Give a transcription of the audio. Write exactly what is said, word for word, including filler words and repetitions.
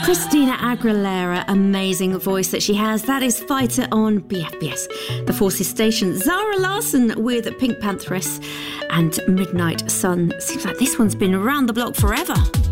Christina Aguilera, amazing voice that she has. That is Fighter on B F B S, The Forces Station. Zara Larsson with Pink Pantheress and Midnight Sun. Seems like this one's been around the block forever.